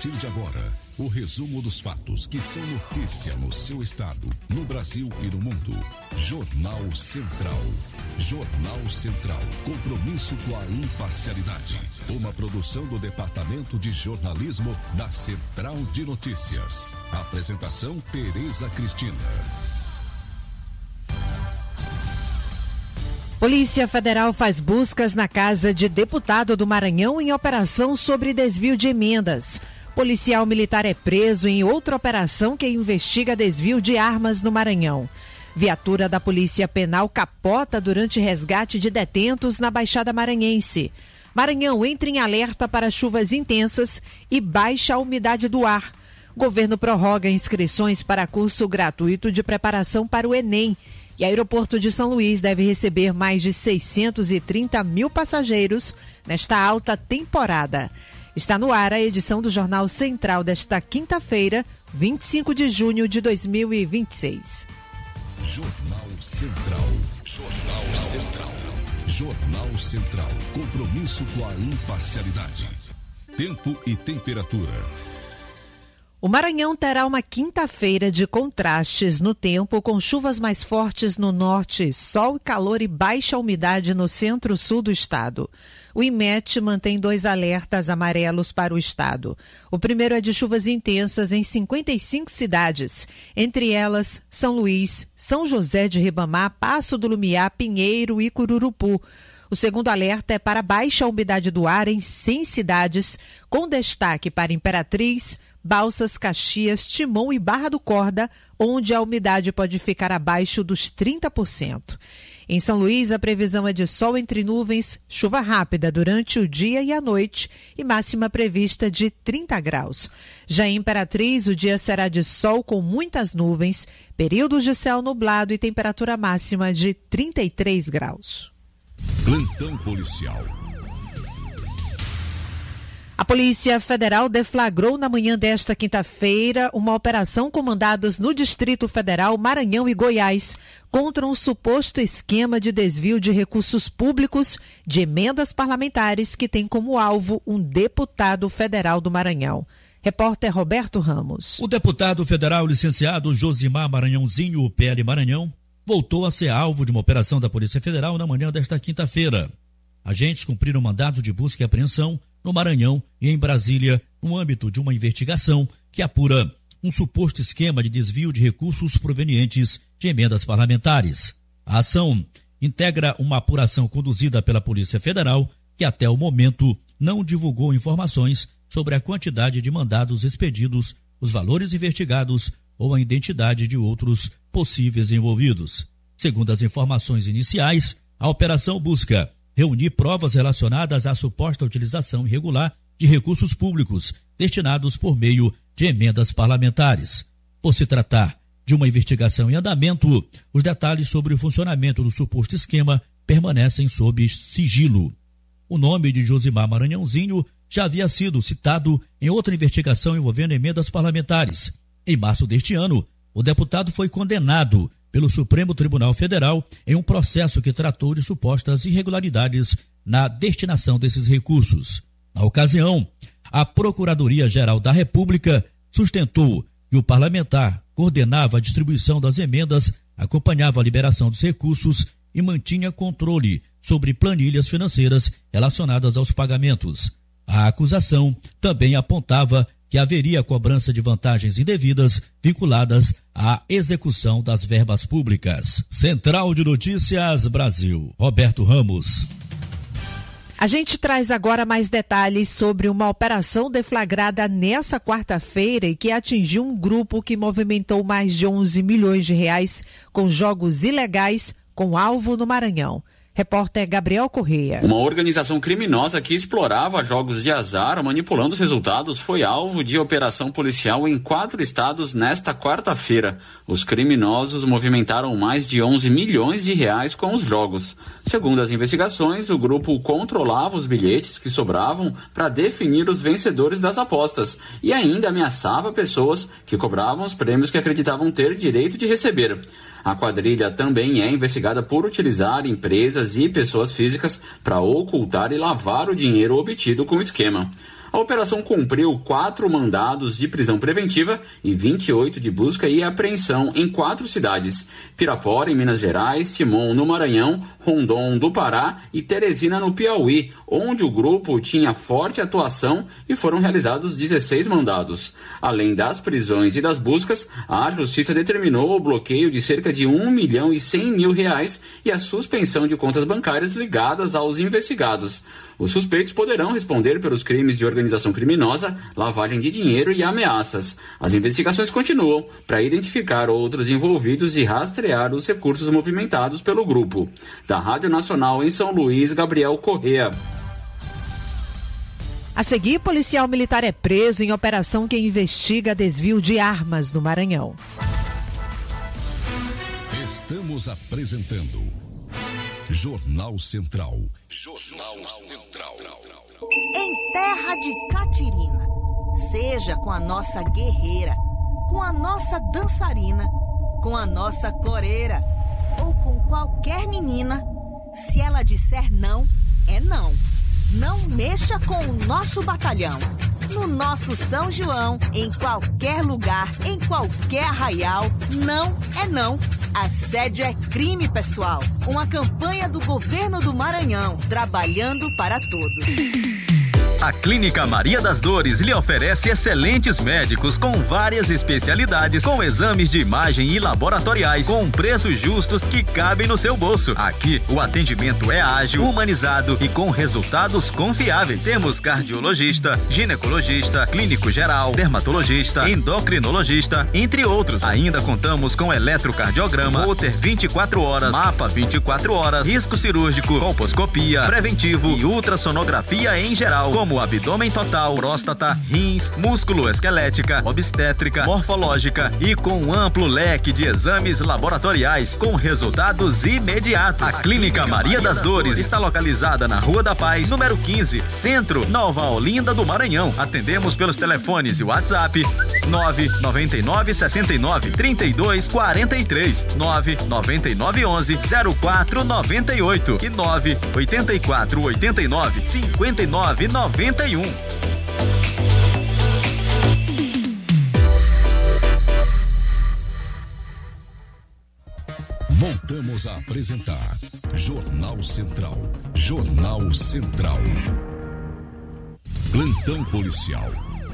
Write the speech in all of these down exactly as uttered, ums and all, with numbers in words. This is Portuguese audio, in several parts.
partir de agora, o resumo dos fatos que são notícia no seu estado, no Brasil e no mundo. Jornal Central. Jornal Central. Compromisso com a imparcialidade. Uma produção do Departamento de Jornalismo da Central de Notícias. Apresentação Tereza Cristina. Polícia Federal faz buscas na casa de deputado do Maranhão em operação sobre desvio de emendas. Policial militar é preso em outra operação que investiga desvio de armas no Maranhão. Viatura da Polícia Penal capota durante resgate de detentos na Baixada Maranhense. Maranhão entra em alerta para chuvas intensas e baixa umidade do ar. Governo prorroga inscrições para curso gratuito de preparação para o Enem. E aeroporto de São Luís deve receber mais de seiscentos e trinta mil passageiros nesta alta temporada. Está no ar a edição do Jornal Central desta quinta-feira, vinte e cinco de junho de dois mil e vinte e seis. Jornal Central. Jornal Central. Jornal Central. Compromisso com a imparcialidade. Tempo e temperatura. O Maranhão terá uma quinta-feira de contrastes no tempo, com chuvas mais fortes no norte, sol e calor e baixa umidade no centro-sul do estado. O IMET mantém dois alertas amarelos para o estado. O primeiro é de chuvas intensas em cinquenta e cinco cidades, entre elas São Luís, São José de Ribamar, Passo do Lumiar, Pinheiro e Cururupu. O segundo alerta é para baixa umidade do ar em cem cidades, com destaque para Imperatriz, Balsas, Caxias, Timon e Barra do Corda, onde a umidade pode ficar abaixo dos trinta por cento. Em São Luís, a previsão é de sol entre nuvens, chuva rápida durante o dia e a noite e máxima prevista de trinta graus. Já em Imperatriz, o dia será de sol com muitas nuvens, períodos de céu nublado e temperatura máxima de trinta e três graus. Plantão policial. A Polícia Federal deflagrou na manhã desta quinta-feira uma operação com mandados no Distrito Federal, Maranhão e Goiás contra um suposto esquema de desvio de recursos públicos de emendas parlamentares que tem como alvo um deputado federal do Maranhão. Repórter Roberto Ramos. O deputado federal licenciado Josimar Maranhãozinho, P L Maranhão, voltou a ser alvo de uma operação da Polícia Federal na manhã desta quinta-feira. Agentes cumpriram mandado de busca e apreensão no Maranhão e em Brasília, no âmbito de uma investigação que apura um suposto esquema de desvio de recursos provenientes de emendas parlamentares. A ação integra uma apuração conduzida pela Polícia Federal, que até o momento não divulgou informações sobre a quantidade de mandados expedidos, os valores investigados ou a identidade de outros possíveis envolvidos. Segundo as informações iniciais, a operação busca reunir provas relacionadas à suposta utilização irregular de recursos públicos destinados por meio de emendas parlamentares. Por se tratar de uma investigação em andamento, os detalhes sobre o funcionamento do suposto esquema permanecem sob sigilo. O nome de Josimar Maranhãozinho já havia sido citado em outra investigação envolvendo emendas parlamentares. Em março deste ano, o deputado foi condenado pelo Supremo Tribunal Federal em um processo que tratou de supostas irregularidades na destinação desses recursos. Na ocasião, a Procuradoria-Geral da República sustentou que o parlamentar coordenava a distribuição das emendas, acompanhava a liberação dos recursos e mantinha controle sobre planilhas financeiras relacionadas aos pagamentos. A acusação também apontava que haveria cobrança de vantagens indevidas vinculadas à execução das verbas públicas. Central de Notícias Brasil, Roberto Ramos. A gente traz agora mais detalhes sobre uma operação deflagrada nessa quarta-feira e que atingiu um grupo que movimentou mais de onze milhões de reais com jogos ilegais com alvo no Maranhão. Repórter Gabriel Correia. Uma organização criminosa que explorava jogos de azar manipulando os resultados foi alvo de operação policial em quatro estados nesta quarta-feira. Os criminosos movimentaram mais de onze milhões de reais com os jogos. Segundo as investigações, o grupo controlava os bilhetes que sobravam para definir os vencedores das apostas e ainda ameaçava pessoas que cobravam os prêmios que acreditavam ter direito de receber. A quadrilha também é investigada por utilizar empresas e pessoas físicas para ocultar e lavar o dinheiro obtido com o esquema. A operação cumpriu quatro mandados de prisão preventiva e vinte e oito de busca e apreensão em quatro cidades: Pirapora, em Minas Gerais, Timon, no Maranhão, Rondon, do Pará e Teresina, no Piauí, onde o grupo tinha forte atuação e foram realizados dezesseis mandados. Além das prisões e das buscas, a Justiça determinou o bloqueio de cerca de um milhão e cem mil reais e a suspensão de contas bancárias ligadas aos investigados. Os suspeitos poderão responder pelos crimes de organização criminosa, lavagem de dinheiro e ameaças. As investigações continuam para identificar outros envolvidos e rastrear os recursos movimentados pelo grupo. Da Rádio Nacional em São Luís, Gabriel Correa. A seguir, policial militar é preso em operação que investiga desvio de armas no Maranhão. Estamos apresentando Jornal Central. Jornal Central. Em terra de Catirina, seja com a nossa guerreira, com a nossa dançarina, com a nossa coreira ou com qualquer menina, se ela disser não, é não. Não mexa com o nosso batalhão. No nosso São João, em qualquer lugar, em qualquer arraial, não é não. Assédio é crime, pessoal. Uma campanha do governo do Maranhão, trabalhando para todos. A Clínica Maria das Dores lhe oferece excelentes médicos com várias especialidades, com exames de imagem e laboratoriais, com preços justos que cabem no seu bolso. Aqui, o atendimento é ágil, humanizado e com resultados confiáveis. Temos cardiologista, ginecologista, clínico geral, dermatologista, endocrinologista, entre outros. Ainda contamos com eletrocardiograma, Holter vinte e quatro horas, mapa vinte e quatro horas, risco cirúrgico, colposcopia, preventivo e ultrassonografia em geral, como abdômen total, próstata, rins, músculo esquelética, obstétrica, morfológica e com um amplo leque de exames laboratoriais com resultados imediatos. A Clínica Maria das Dores está localizada na Rua da Paz, número quinze, Centro, Nova Olinda do Maranhão. Atendemos pelos telefones e WhatsApp nove nove nove, seis nove, três dois quatro três, nove nove nove, onze, zero quatro nove oito e nove oito quatro oito nove, cinco nove nove um. Voltamos a apresentar Jornal Central. Jornal Central. Plantão policial.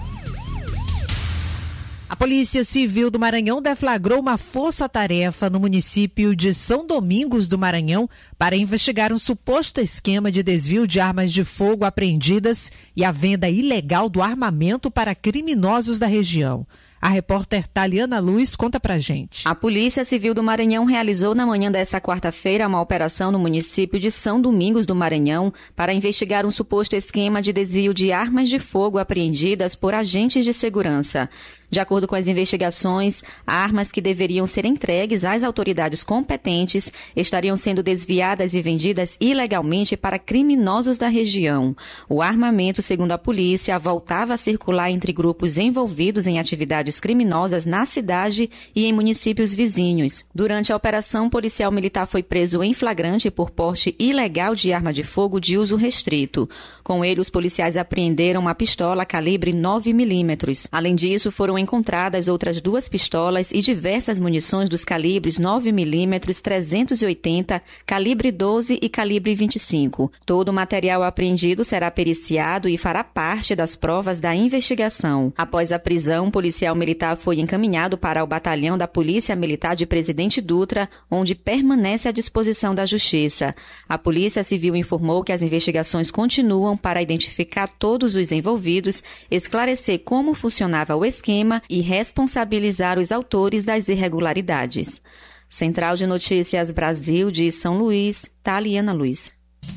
A Polícia Civil do Maranhão deflagrou uma força-tarefa no município de São Domingos do Maranhão para investigar um suposto esquema de desvio de armas de fogo apreendidas e a venda ilegal do armamento para criminosos da região. A repórter Taliana Luz conta pra gente. A Polícia Civil do Maranhão realizou na manhã desta quarta-feira uma operação no município de São Domingos do Maranhão para investigar um suposto esquema de desvio de armas de fogo apreendidas por agentes de segurança. De acordo com as investigações, armas que deveriam ser entregues às autoridades competentes estariam sendo desviadas e vendidas ilegalmente para criminosos da região. O armamento, segundo a polícia, voltava a circular entre grupos envolvidos em atividades criminosas na cidade e em municípios vizinhos. Durante a operação, o policial militar foi preso em flagrante por porte ilegal de arma de fogo de uso restrito. Com ele, os policiais apreenderam uma pistola calibre nove milímetros. Além disso, foram encontradas outras duas pistolas e diversas munições dos calibres nove milímetros, trezentos e oitenta, calibre doze e calibre vinte e cinco. Todo o material apreendido será periciado e fará parte das provas da investigação. Após a prisão, o policial militar foi encaminhado para o batalhão da Polícia Militar de Presidente Dutra, onde permanece à disposição da Justiça. A Polícia Civil informou que as investigações continuam para identificar todos os envolvidos, esclarecer como funcionava o esquema e responsabilizar os autores das irregularidades. Central de Notícias Brasil de São Luís, Taliana Luz.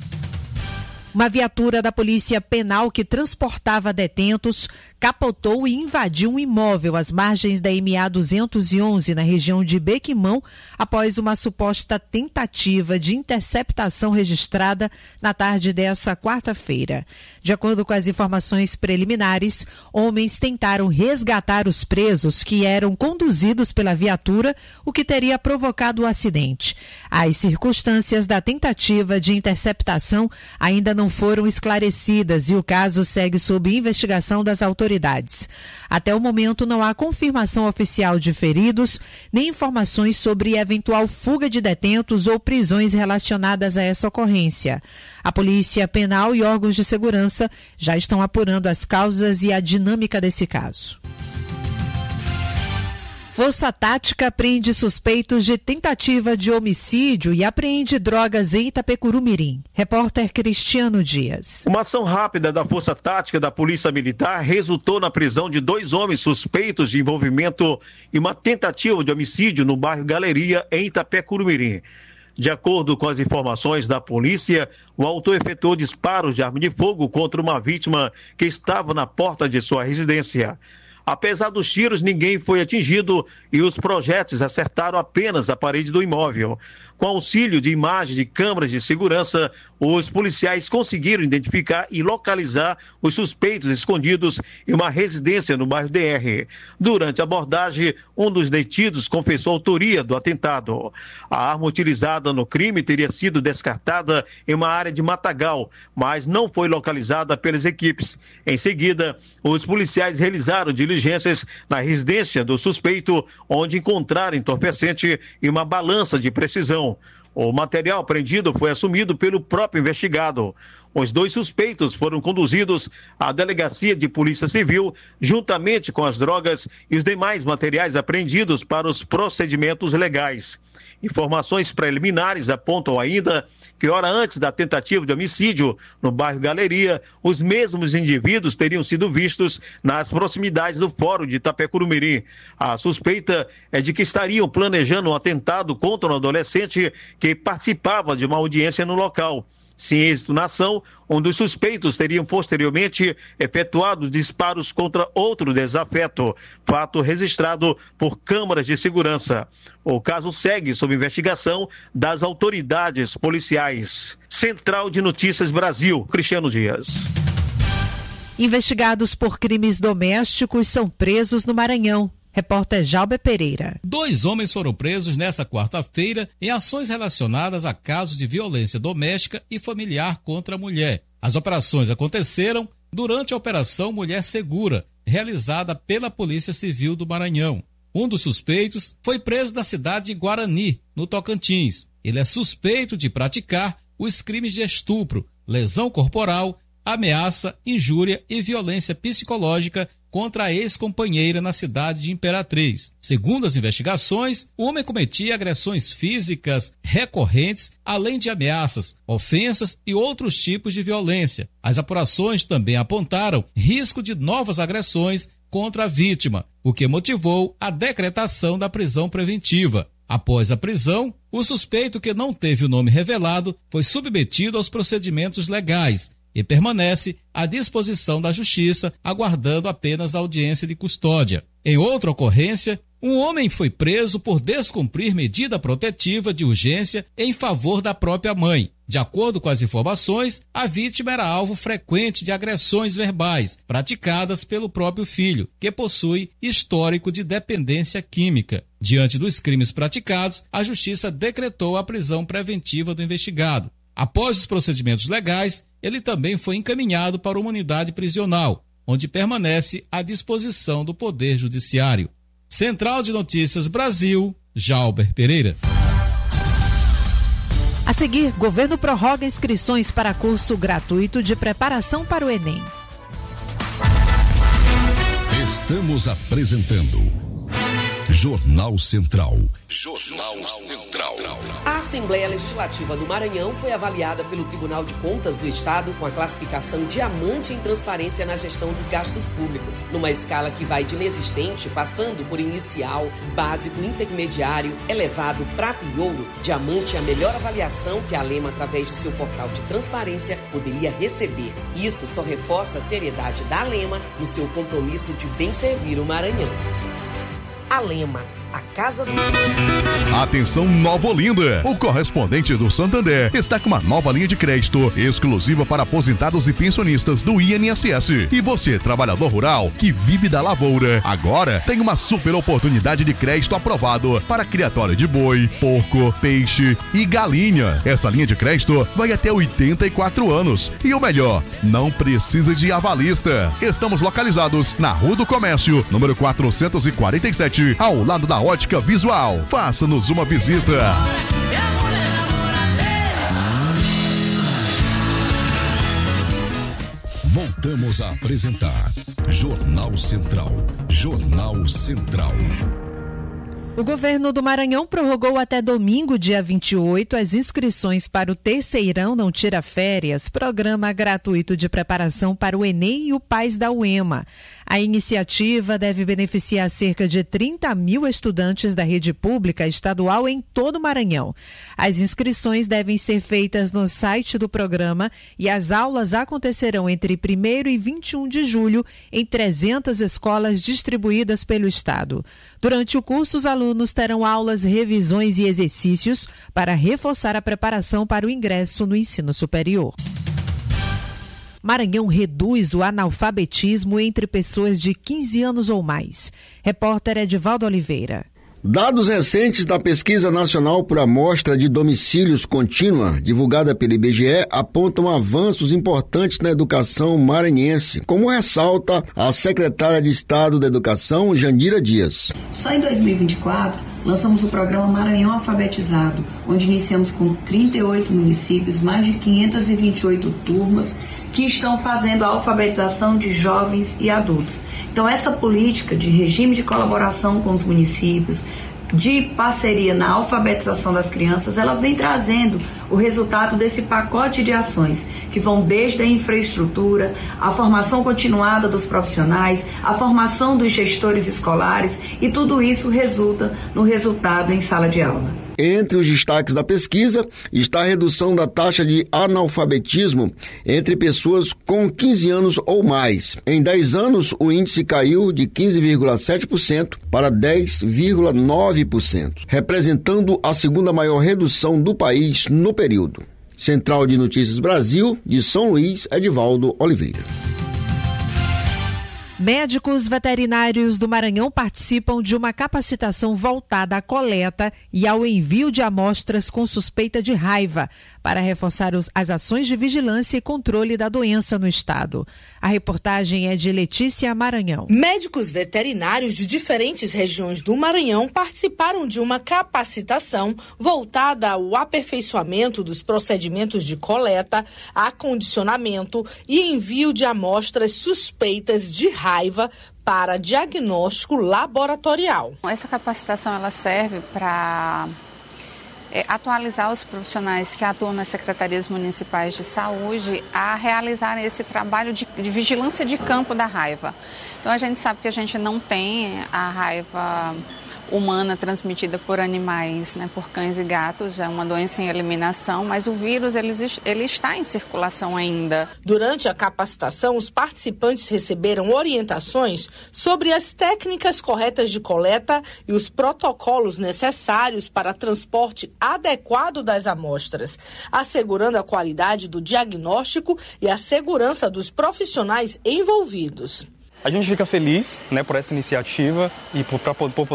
Uma viatura da Polícia Penal que transportava detentos capotou e invadiu um imóvel às margens da M A duzentos e onze, na região de Bequimão, após uma suposta tentativa de interceptação registrada na tarde dessa quarta-feira. De acordo com as informações preliminares, homens tentaram resgatar os presos que eram conduzidos pela viatura, o que teria provocado o acidente. As circunstâncias da tentativa de interceptação ainda não não foram esclarecidas e o caso segue sob investigação das autoridades. Até o momento não há confirmação oficial de feridos, nem informações sobre eventual fuga de detentos ou prisões relacionadas a essa ocorrência. A Polícia Penal e órgãos de segurança já estão apurando as causas e a dinâmica desse caso. Força Tática prende suspeitos de tentativa de homicídio e apreende drogas em Itapecurumirim. Repórter Cristiano Dias. Uma ação rápida da Força Tática da Polícia Militar resultou na prisão de dois homens suspeitos de envolvimento em uma tentativa de homicídio no bairro Galeria, em Itapecurumirim. De acordo com as informações da polícia, o autor efetuou disparos de arma de fogo contra uma vítima que estava na porta de sua residência. Apesar dos tiros, ninguém foi atingido e os projéteis acertaram apenas a parede do imóvel. Com auxílio de imagens de câmeras de segurança, os policiais conseguiram identificar e localizar os suspeitos escondidos em uma residência no bairro D R. Durante a abordagem, um dos detidos confessou a autoria do atentado. A arma utilizada no crime teria sido descartada em uma área de matagal, mas não foi localizada pelas equipes. Em seguida, os policiais realizaram diligências na residência do suspeito, onde encontraram entorpecente e uma balança de precisão. O material apreendido foi assumido pelo próprio investigado. Os dois suspeitos foram conduzidos à Delegacia de Polícia Civil, juntamente com as drogas e os demais materiais apreendidos para os procedimentos legais. Informações preliminares apontam ainda que, hora antes da tentativa de homicídio no bairro Galeria, os mesmos indivíduos teriam sido vistos nas proximidades do Fórum de Itapecurumirim. A suspeita é de que estariam planejando um atentado contra um adolescente que participava de uma audiência no local. Sem êxito na ação, um dos suspeitos teria posteriormente efetuado disparos contra outro desafeto, fato registrado por câmaras de segurança. O caso segue sob investigação das autoridades policiais. Central de Notícias Brasil, Cristiano Dias. Investigados por crimes domésticos são presos no Maranhão. Repórter Jalber Pereira. Dois homens foram presos nesta quarta-feira em ações relacionadas a casos de violência doméstica e familiar contra a mulher. As operações aconteceram durante a Operação Mulher Segura, realizada pela Polícia Civil do Maranhão. Um dos suspeitos foi preso na cidade de Guarani, no Tocantins. Ele é suspeito de praticar os crimes de estupro, lesão corporal, ameaça, injúria e violência psicológica contra a ex-companheira na cidade de Imperatriz. Segundo as investigações, o homem cometia agressões físicas recorrentes, além de ameaças, ofensas e outros tipos de violência. As apurações também apontaram risco de novas agressões contra a vítima, o que motivou a decretação da prisão preventiva. Após a prisão, o suspeito, que não teve o nome revelado, foi submetido aos procedimentos legais e permanece à disposição da Justiça, aguardando apenas a audiência de custódia. Em outra ocorrência, um homem foi preso por descumprir medida protetiva de urgência em favor da própria mãe. De acordo com as informações, a vítima era alvo frequente de agressões verbais praticadas pelo próprio filho, que possui histórico de dependência química. Diante dos crimes praticados, a Justiça decretou a prisão preventiva do investigado. Após os procedimentos legais, ele também foi encaminhado para uma unidade prisional, onde permanece à disposição do Poder Judiciário. Central de Notícias Brasil, Jalber Pereira. A seguir, governo prorroga inscrições para curso gratuito de preparação para o Enem. Estamos apresentando Jornal Central. Jornal Central. A Assembleia Legislativa do Maranhão foi avaliada pelo Tribunal de Contas do Estado com a classificação diamante em transparência na gestão dos gastos públicos, numa escala que vai de inexistente, passando por inicial, básico, intermediário, elevado, prata e ouro. Diamante é a melhor avaliação que a Lema, através de seu portal de transparência, poderia receber. Isso só reforça a seriedade da Lema no seu compromisso de bem servir o Maranhão. A Lema, a casa do... Atenção Nova Olinda, o correspondente do Santander está com uma nova linha de crédito exclusiva para aposentados e pensionistas do I N S S. E você, trabalhador rural que vive da lavoura, agora tem uma super oportunidade de crédito aprovado para criatório de boi, porco, peixe e galinha. Essa linha de crédito vai até oitenta e quatro anos. E o melhor, não precisa de avalista. Estamos localizados na Rua do Comércio, número quatrocentos e quarenta e sete, ao lado da Ótica Visual. Faça-nos uma visita. Voltamos a apresentar Jornal Central. Jornal Central. O governo do Maranhão prorrogou até domingo, dia vinte e oito, as inscrições para o Terceirão Não Tira Férias, programa gratuito de preparação para o Enem e o Paz da U E M A. A iniciativa deve beneficiar cerca de trinta mil estudantes da rede pública estadual em todo o Maranhão. As inscrições devem ser feitas no site do programa e as aulas acontecerão entre primeiro e vinte e um de julho em trezentas escolas distribuídas pelo estado. Durante o curso, os alunos terão aulas, revisões e exercícios para reforçar a preparação para o ingresso no ensino superior. Maranhão reduz o analfabetismo entre pessoas de quinze anos ou mais. Repórter Edivaldo Oliveira. Dados recentes da Pesquisa Nacional por Amostra de Domicílios Contínua, divulgada pelo I B G E, apontam avanços importantes na educação maranhense, como ressalta a secretária de Estado da Educação, Jandira Dias. Só em dois mil e vinte e quatro, lançamos o programa Maranhão Alfabetizado, onde iniciamos com trinta e oito municípios, mais de quinhentas e vinte e oito turmas, que estão fazendo a alfabetização de jovens e adultos. Então, essa política de regime de colaboração com os municípios, de parceria na alfabetização das crianças, ela vem trazendo o resultado desse pacote de ações, que vão desde a infraestrutura, a formação continuada dos profissionais, a formação dos gestores escolares, e tudo isso resulta no resultado em sala de aula. Entre os destaques da pesquisa está a redução da taxa de analfabetismo entre pessoas com quinze anos ou mais. Em dez anos, o índice caiu de quinze vírgula sete por cento para dez vírgula nove por cento, representando a segunda maior redução do país no período. Central de Notícias Brasil, de São Luís, Edivaldo Oliveira. Médicos veterinários do Maranhão participam de uma capacitação voltada à coleta e ao envio de amostras com suspeita de raiva para reforçar os, as ações de vigilância e controle da doença no estado. A reportagem é de Letícia Maranhão. Médicos veterinários de diferentes regiões do Maranhão participaram de uma capacitação voltada ao aperfeiçoamento dos procedimentos de coleta, acondicionamento e envio de amostras suspeitas de raiva raiva para diagnóstico laboratorial. Essa capacitação ela serve para é, atualizar os profissionais que atuam nas secretarias municipais de saúde a realizarem esse trabalho de, de vigilância de campo da raiva. Então a gente sabe que a gente não tem a raiva humana transmitida por animais, né, por cães e gatos, é uma doença em eliminação, mas o vírus ele, ele está em circulação ainda. Durante a capacitação, os participantes receberam orientações sobre as técnicas corretas de coleta e os protocolos necessários para transporte adequado das amostras, assegurando a qualidade do diagnóstico e a segurança dos profissionais envolvidos. A gente fica feliz, né, por essa iniciativa e para poder